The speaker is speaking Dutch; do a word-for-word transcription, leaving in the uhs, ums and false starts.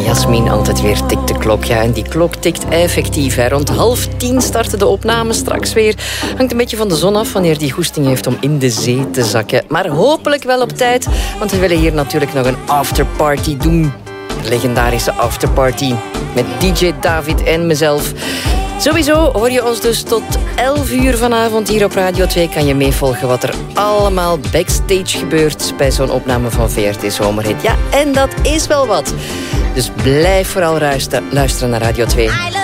En Jasmin, altijd weer tikt de klok. Ja, en die klok tikt effectief. Hè. Rond half tien starten de opnames straks weer. Hangt een beetje van de zon af wanneer die goesting heeft om in de zee te zakken. Maar hopelijk wel op tijd, want we willen hier natuurlijk nog een afterparty doen. De legendarische afterparty met D J David en mezelf. Sowieso hoor je ons dus tot elf uur vanavond hier op Radio twee. Kan je meevolgen wat er allemaal backstage gebeurt bij zo'n opname van V R T Zomerhit. Ja, en dat is wel wat. Dus blijf vooral luisteren, luisteren naar Radio twee.